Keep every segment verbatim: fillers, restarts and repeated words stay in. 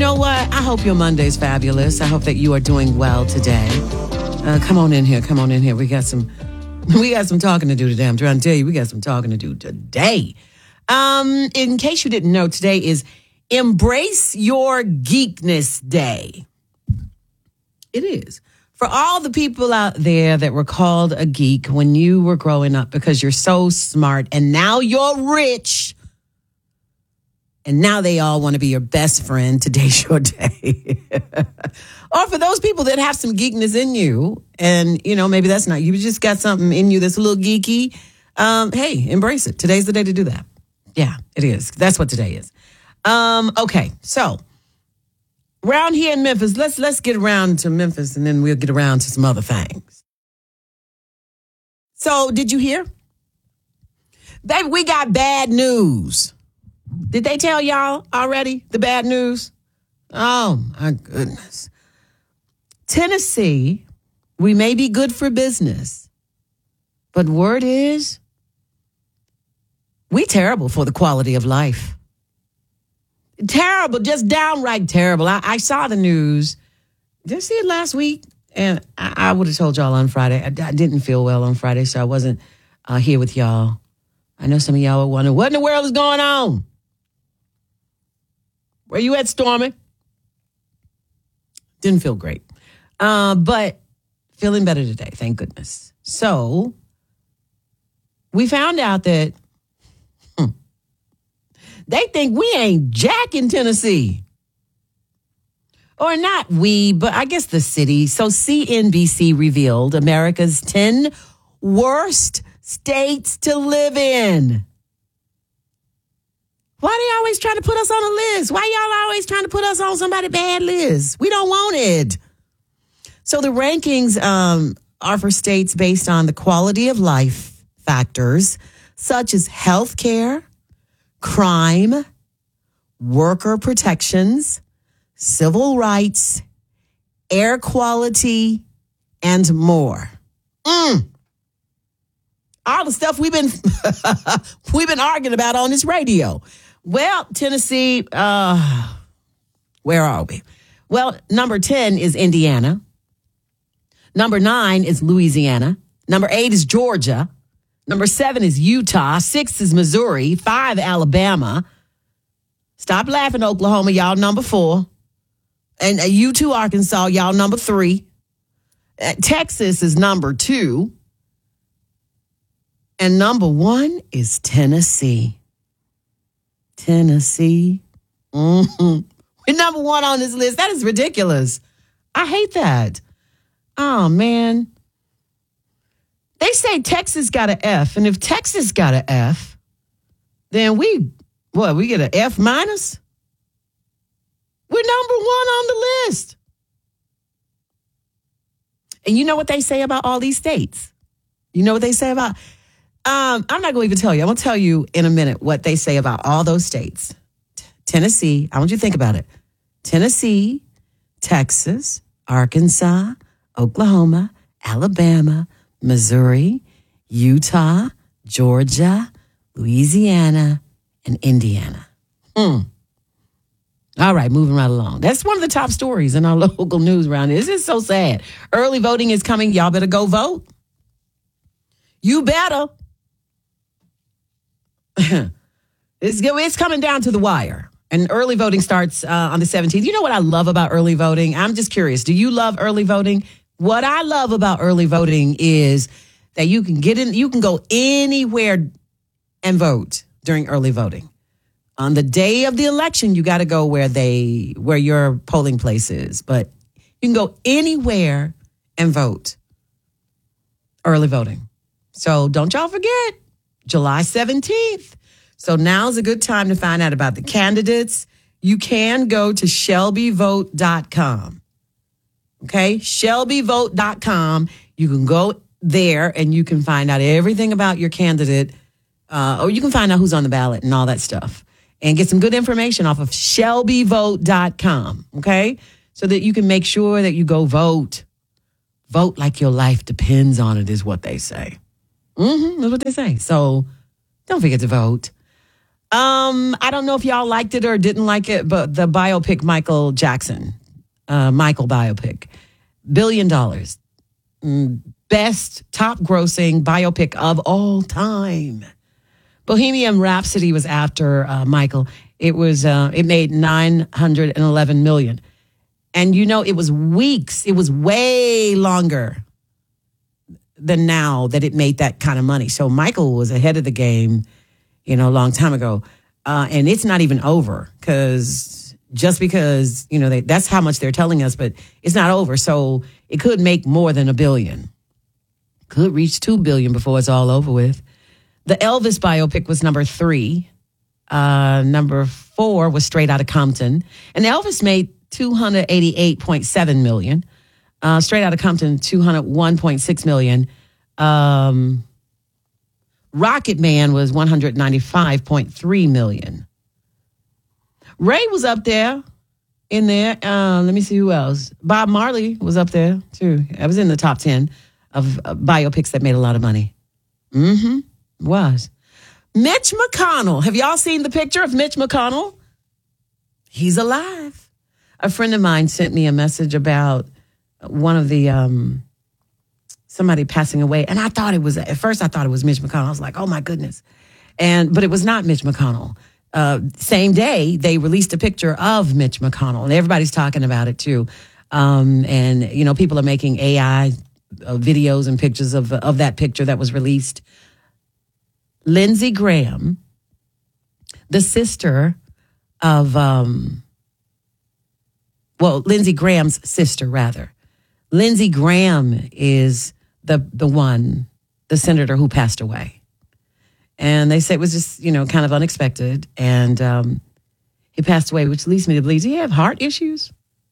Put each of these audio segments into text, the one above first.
know what? I hope your Monday's fabulous. I hope that you are doing well today. Uh, come on in here. Come on in here. We got some we got some talking to do today. I'm trying to tell you, we got some talking to do today. Um, in case you didn't know, today is Embrace Your Geekness Day. It is. For all the people out there that were called a geek when you were growing up because you're so smart and now you're rich and now they all want to be your best friend, today's your day. Or for those people that have some geekness in you and, you know, maybe that's not, you just got something in you that's a little geeky. Um, hey, embrace it. Today's the day to do that. Yeah, it is. That's what today is. Um, okay, so around here in Memphis, let's let's get around to Memphis and then we'll get around to some other things. So, did you hear? Baby, we got bad news. Did they tell y'all already the bad news? Oh, my goodness. Tennessee, we may be good for business, but word is, we terrible for the quality of life. Terrible, just downright terrible. I, I saw the news. Did you see it last week? And I, I would have told y'all on Friday. I, I didn't feel well on Friday, so I wasn't uh, here with y'all. I know some of y'all were wondering, what in the world is going on? Where you at, Stormy? Didn't feel great. Uh, but feeling better today, thank goodness. So we found out that hmm, they think we ain't jack in Tennessee. Or not we, but I guess the city. So C N B C revealed America's ten worst states to live in. Why they always trying to put us on a list? Why y'all always trying to put us on somebody bad list? We don't want it. So the rankings um, are for states based on the quality of life factors such as health care, crime, worker protections, civil rights, air quality, and more. Mm. All the stuff we've been we've been arguing about on this radio. Well, Tennessee, uh, where are we? Well, number ten is Indiana. Number nine is Louisiana. Number eight is Georgia. Number seven is Utah. Six is Missouri. Five, Alabama. Stop laughing, Oklahoma. Y'all number four. And uh, you too, Arkansas. Y'all number three. Uh, Texas is number two. And number one is Tennessee. Tennessee. Mm-hmm. We're number one on this list. That is ridiculous. I hate that. Oh, man. They say Texas got an F. And if Texas got an F, then we, what, we get an F minus? We're number one on the list. And you know what they say about all these states? You know what they say about... Um, I'm not going to even tell you. I'm going to tell you in a minute what they say about all those states. T- Tennessee, I want you to think about it. Tennessee, Texas, Arkansas, Oklahoma, Alabama, Missouri, Utah, Georgia, Louisiana, and Indiana. Hmm. All right, moving right along. That's one of the top stories in our local news around here. This is so sad. Early voting is coming. Y'all better go vote. You better. it's, it's coming down to the wire. And early voting starts uh, on the seventeenth. You know what I love about early voting? I'm just curious. Do you love early voting? What I love about early voting is that you can get in, you can go anywhere and vote during early voting. On the day of the election, you got to go where they, where your polling place is. But you can go anywhere and vote. Early voting. So don't y'all forget, July seventeenth. So now's a good time to find out about the candidates. You can go to shelby vote dot com. Okay, shelby vote dot com. You can go there and you can find out everything about your candidate, uh, or you can find out who's on the ballot and all that stuff. And get some good information off of shelby vote dot com, okay? So that you can make sure that you go vote. Vote like your life depends on it is what they say. Mm-hmm, that's what they say. So don't forget to vote. Um, I don't know if y'all liked it or didn't like it, but the biopic Michael Jackson, uh, Michael biopic, billion dollars, mm, best top grossing biopic of all time. Bohemian Rhapsody was after uh, Michael. It was uh, it made nine hundred eleven million, and you know it was weeks. It was way longer than now that it made that kind of money. So Michael was ahead of the game, you know, a long time ago. Uh, and it's not even over because just because, you know, they, that's how much they're telling us, but it's not over. So it could make more than a billion. Could reach two billion before it's all over with. The Elvis biopic was number three. Uh, number four was Straight Outta Compton. And Elvis made two hundred eighty-eight point seven million. Uh, Straight Outta Compton, two hundred one point six million. Um, Rocket Man was one hundred ninety-five point three million. Ray was up there in there. Uh, let me see who else. Bob Marley was up there too. I was in the top ten of uh, biopics that made a lot of money. Mm-hmm. Was. Mitch McConnell. Have y'all seen the picture of Mitch McConnell? He's alive. A friend of mine sent me a message about one of the, um, somebody passing away. And I thought it was, at first I thought it was Mitch McConnell. I was like, oh my goodness. And, but it was not Mitch McConnell. Uh, same day, they released a picture of Mitch McConnell and everybody's talking about it too. Um, and, you know, people are making A I uh, videos and pictures of, of that picture that was released. Lindsey Graham, the sister of, um, well, Lindsey Graham's sister, rather. Lindsey Graham is the the one, the senator who passed away. And they say it was just, you know, kind of unexpected. And um, he passed away, which leads me to believe, do he have heart issues?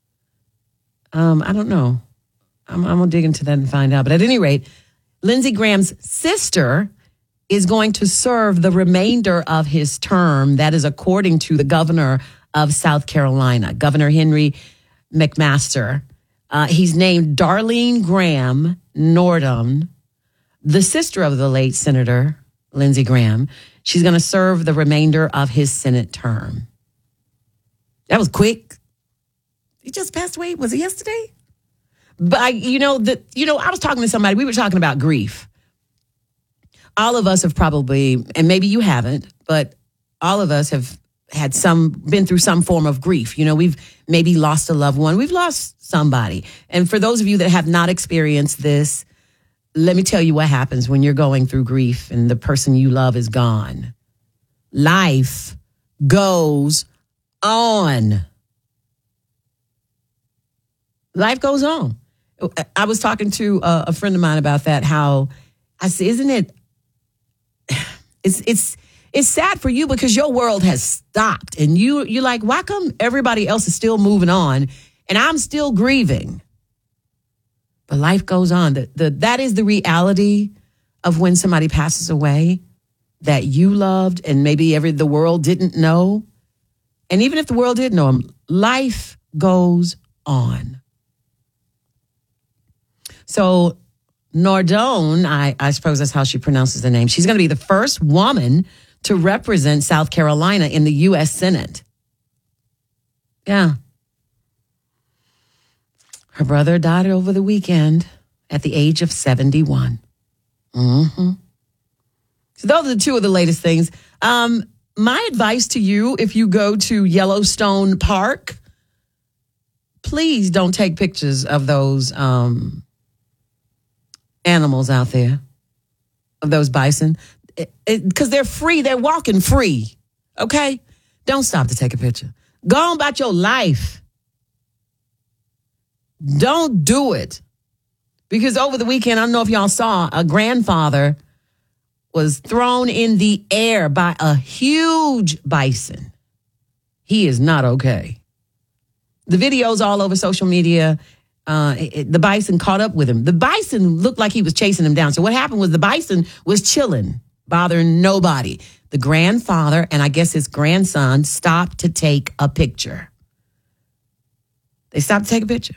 Um, I don't know. I'm, I'm going to dig into that and find out. But at any rate, Lindsey Graham's sister is going to serve the remainder of his term. That is according to the governor of South Carolina, Governor Henry McMaster. Uh, he's named Darlene Graham Nordum, the sister of the late Senator Lindsey Graham. She's going to serve the remainder of his Senate term. That was quick. He just passed away. Was it yesterday? But I, you know, the, you know, I was talking to somebody. We were talking about grief. All of us have probably, and maybe you haven't, but all of us have had some, been through some form of grief. You know, we've maybe lost a loved one. We've lost somebody. And for those of you that have not experienced this, let me tell you what happens when you're going through grief and the person you love is gone. Life goes on. Life goes on. I was talking to a, a friend of mine about that, how I said, isn't it, it's, it's, It's sad for you because your world has stopped and you, you're like, why come everybody else is still moving on and I'm still grieving? But life goes on. The, the, that is the reality of when somebody passes away that you loved and maybe every the world didn't know. And even if the world did know him, life goes on. So Nordum, I, I suppose that's how she pronounces the name. She's going to be the first woman to represent South Carolina in the U S Senate. Yeah. Her brother died over the weekend at the age of seventy-one. Mm-hmm. So those are the two of the latest things. Um, my advice to you, if you go to Yellowstone Park, please don't take pictures of those um, animals out there, of those bison. Because they're free. They're walking free. Okay? Don't stop to take a picture. Go on about your life. Don't do it. Because over the weekend, I don't know if y'all saw, a grandfather was thrown in the air by a huge bison. He is not okay. The video's all over social media. Uh, it, the bison caught up with him. The bison looked like he was chasing him down. So what happened was the bison was chilling, bothering nobody. The grandfather and I guess his grandson stopped to take a picture. They stopped to take a picture.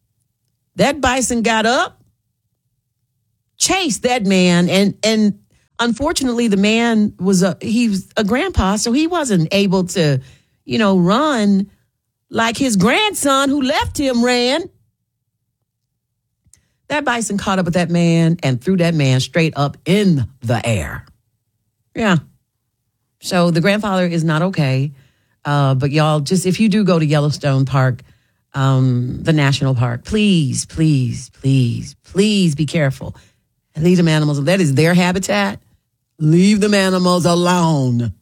That bison got up, chased that man, and and Unfortunately, the man was a he was a grandpa, so he wasn't able to, you know, run like his grandson who left him ran. That bison caught up with that man and threw that man straight up in the air. Yeah. So the grandfather is not okay. Uh, but y'all, just if you do go to Yellowstone Park, um, the national park, please, please, please, please be careful. And leave them animals. That is their habitat. Leave them animals alone.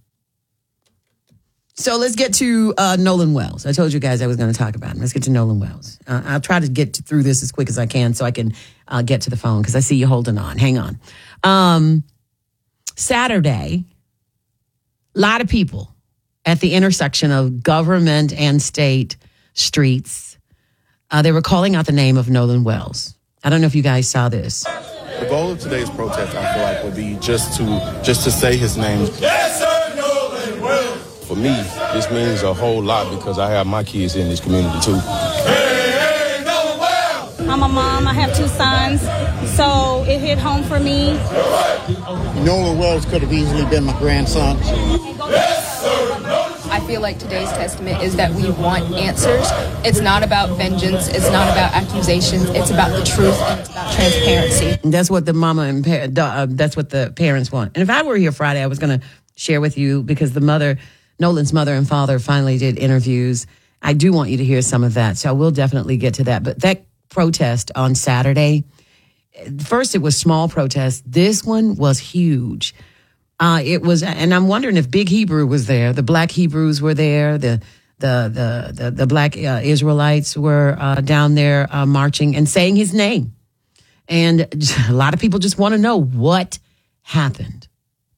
So let's get to uh, Nolan Wells. I told you guys I was going to talk about him. Let's get to Nolan Wells. Uh, I'll try to get to, through this as quick as I can so I can uh, get to the phone because I see you holding on. Hang on. Um, Saturday, a lot of people at the intersection of government and state streets. Uh, they were calling out the name of Nolan Wells. I don't know if you guys saw this. The goal of today's protest, I feel like, would be just to just to say his name. Yes, sir, Nolan Wells. For me, this means a whole lot because I have my kids in this community too. Hey, hey, Nolan Wells. I'm a mom. I have two sons, so it hit home for me. Nolan Wells could have easily been my grandson. Yes, sir, Nolan. I feel like today's testament is that we want answers. It's not about vengeance. It's not about accusations. It's about the truth and it's about transparency. And that's what the mama and pa- uh, that's what the parents want. And if I were here Friday, I was going to share with you because the mother, Nolan's mother and father finally did interviews. I do want you to hear some of that. So I will definitely get to that. But that protest on Saturday, first it was small protest. This one was huge. Uh, it was, and I'm wondering if Big Hebrew was there. The Black Hebrews were there. The the the the, the Black uh, Israelites were uh, down there uh, marching and saying his name. And a lot of people just want to know what happened.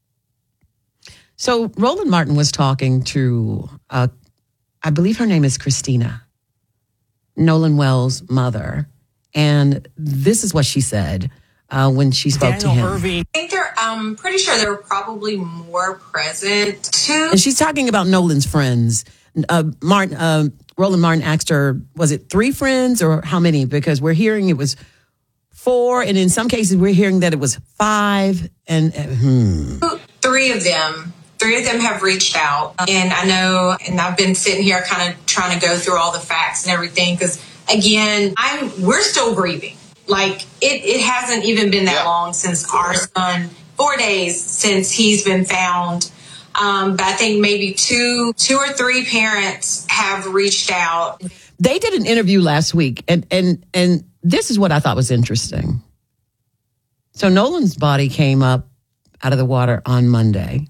So Roland Martin was talking to, uh, I believe her name is Christina, Nolan Wells' mother, and this is what she said. Uh, when she spoke Daniel to him. Irving. I think they're, I'm pretty sure there were probably more present too. And she's talking about Nolan's friends. Uh, Martin, uh, Roland Martin asked her, was it three friends or how many? Because we're hearing it was four, and in some cases we're hearing that it was five. And uh, hmm. Three of them, three of them have reached out, and I know, and I've been sitting here kind of trying to go through all the facts and everything because again, I'm we're still grieving. Like, it, it hasn't even been that yeah. long since our son, four days since he's been found. Um, but I think maybe two, two or three parents have reached out. They did an interview last week, and, and, and this is what I thought was interesting. So Nolan's body came up out of the water on Monday.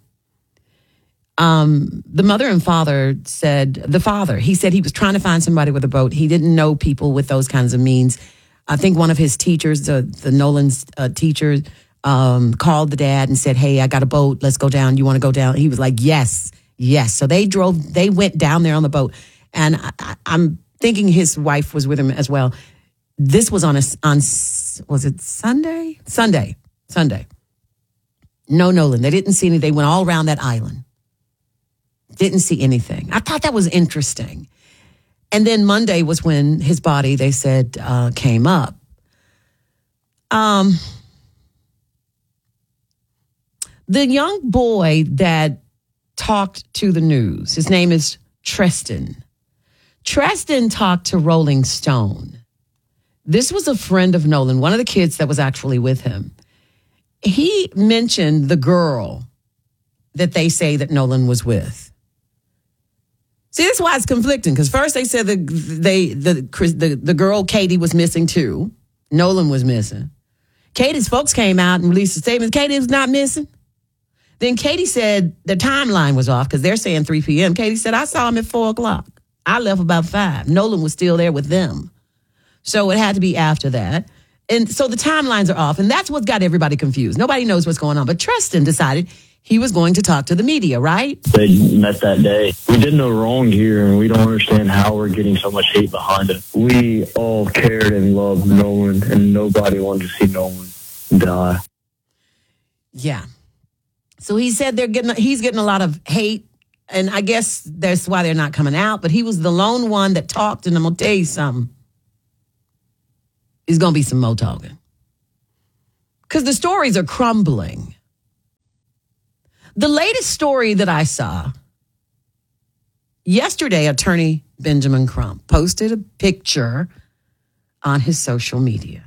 Um, the mother and father said, the father, he said he was trying to find somebody with a boat. He didn't know people with those kinds of means. I think one of his teachers, the, the Nolan's uh, teacher, um, called the dad and said, hey, I got a boat. Let's go down. You want to go down? He was like, yes, yes. So they drove, they went down there on the boat. And I, I, I'm thinking his wife was with him as well. This was on a, on, was it Sunday? Sunday, Sunday. No Nolan. They didn't see any. They went all around that island. Didn't see anything. I thought that was interesting. And then Monday was when his body, they said, uh, came up. Um, the young boy that talked to the news, his name is Tristan. Tristan talked to Rolling Stone. This was a friend of Nolan, one of the kids that was actually with him. He mentioned the girl that they say that Nolan was with. See, that's why it's conflicting. Because first they said the they the, the the girl Katie was missing too. Nolan was missing. Katie's folks came out and released a statement. Katie was not missing. Then Katie said the timeline was off because they're saying three p.m. Katie said, I saw him at four o'clock. I left about five. Nolan was still there with them. So it had to be after that. And so the timelines are off. And that's what got everybody confused. Nobody knows what's going on. But Tristan decided he was going to talk to the media, right? They met that day. We did no wrong here, and we don't understand how we're getting so much hate behind it. We all cared and loved Nolan, and nobody wanted to see Nolan die. Yeah. So he said they're getting. He's getting a lot of hate, and I guess that's why they're not coming out. But he was the lone one that talked, and I'm going to tell you something. There's going to be some more talking. Because the stories are crumbling. The latest story that I saw yesterday, attorney Benjamin Crump posted a picture on his social media.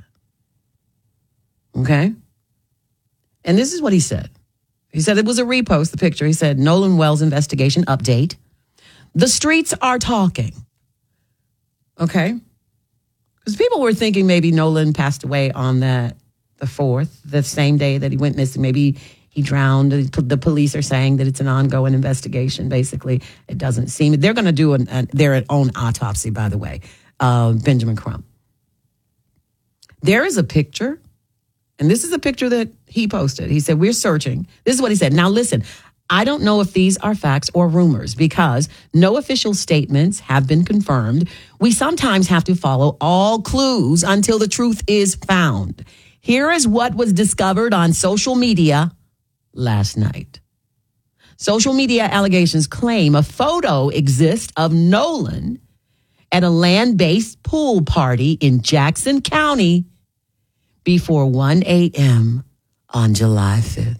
Okay? And this is what he said. He said it was a repost, the picture. He said, Nolan Wells investigation update. The streets are talking. Okay? Because people were thinking maybe Nolan passed away on that, the fourth, the same day that he went missing. Maybe he drowned. The police are saying that it's an ongoing investigation, basically. It doesn't seem. They're going to do an, an, their own autopsy, by the way, uh, Benjamin Crump. There is a picture, and this is a picture that he posted. He said, we're searching. This is what he said. Now, listen, I don't know if these are facts or rumors because no official statements have been confirmed. We sometimes have to follow all clues until the truth is found. Here is what was discovered on social media last night. Social media allegations claim a photo exists of Nolan at a land-based pool party in Jackson County before one a.m. on July fifth.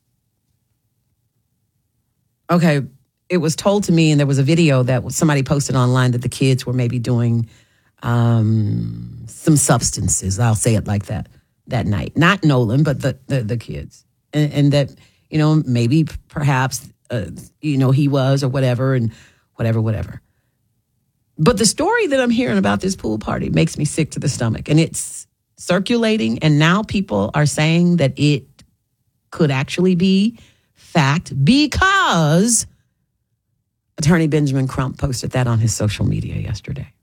Okay, it was told to me, and there was a video that somebody posted online that the kids were maybe doing um, some substances. I'll say it like that, that night. Not Nolan, but the the, the kids. And, and that, you know, maybe perhaps, uh, you know, he was or whatever and whatever, whatever. But the story that I'm hearing about this pool party makes me sick to the stomach. And it's circulating, and now people are saying that it could actually be fact because attorney Benjamin Crump posted that on his social media yesterday.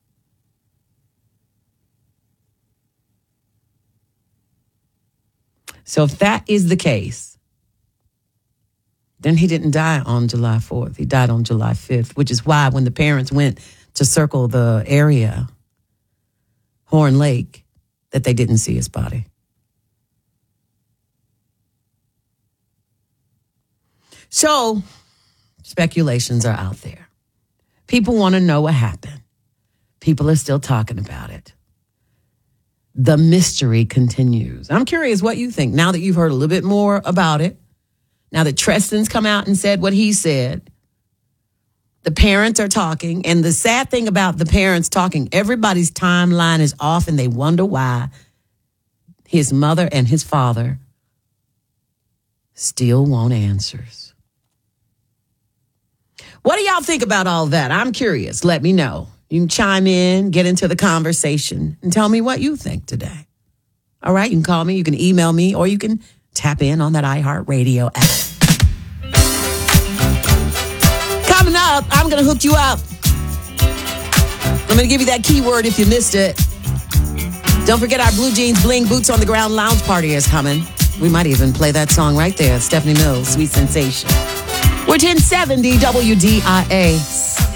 So if that is the case, then he didn't die on July fourth. He died on July fifth, which is why when the parents went to circle the area, Horn Lake, that they didn't see his body. So speculations are out there. People want to know what happened. People are still talking about it. The mystery continues. I'm curious what you think now that you've heard a little bit more about it. Now that Treston's come out and said what he said. The parents are talking. And the sad thing about the parents talking, everybody's timeline is off and they wonder why his mother and his father still want answers. What do y'all think about all that? I'm curious. Let me know. You can chime in, get into the conversation, and tell me what you think today. All right, you can call me, you can email me, or you can tap in on that iHeartRadio app. Coming up, I'm going to hook you up. I'm going to give you that keyword if you missed it. Don't forget our Blue Jeans Bling Boots on the Ground Lounge Party is coming. We might even play that song right there, Stephanie Mills, Sweet Sensation. We're ten seventy W D I A.